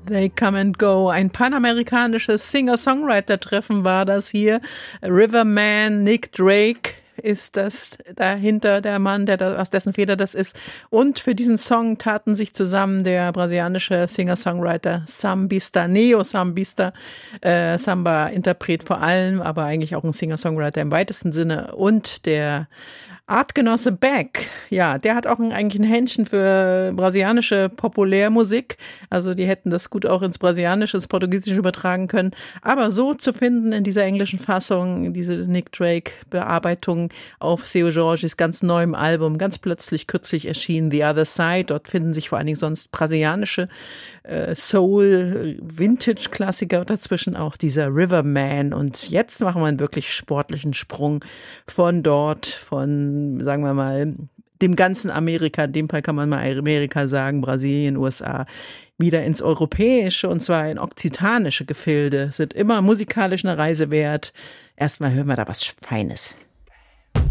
They Come and Go. Ein panamerikanisches Singer-Songwriter-Treffen war das hier. Riverman, Nick Drake ist das dahinter, der Mann, aus dessen Feder das ist. Und für diesen Song taten sich zusammen der brasilianische Singer-Songwriter Sambista, Neo-Sambista, Samba-Interpret vor allem, aber eigentlich auch ein Singer-Songwriter im weitesten Sinne, und der Artgenosse Beck, ja, der hat auch eigentlich ein Händchen für brasilianische Populärmusik. Also die hätten das gut auch ins Brasilianische, ins Portugiesische übertragen können. Aber so zu finden in dieser englischen Fassung, diese Nick Drake-Bearbeitung auf Seu Jorges ganz neuem Album, ganz plötzlich kürzlich erschienen, The Other Side. Dort finden sich vor allen Dingen sonst brasilianische Soul-Vintage-Klassiker, dazwischen auch dieser Riverman. Und jetzt machen wir einen wirklich sportlichen Sprung von dort, von, sagen wir mal, dem ganzen Amerika, in dem Fall kann man mal Amerika sagen, Brasilien, USA, wieder ins europäische, und zwar in okzitanische Gefilde, sind immer musikalisch eine Reise wert. Erstmal hören wir da was Feines.